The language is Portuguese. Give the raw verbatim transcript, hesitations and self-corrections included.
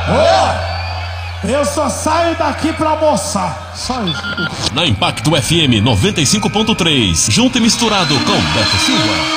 Oh, eu só saio daqui pra almoçar. Só isso. Na Impacto F M noventa e cinco ponto três, junto e misturado com Beto Silva.